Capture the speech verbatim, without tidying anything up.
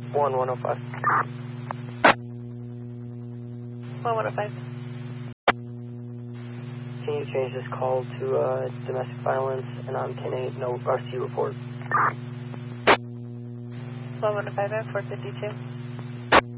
one one oh five. one one oh five. Can you change this call to uh, domestic violence and on ten eight, no R C report? one one oh five at four fifty-two.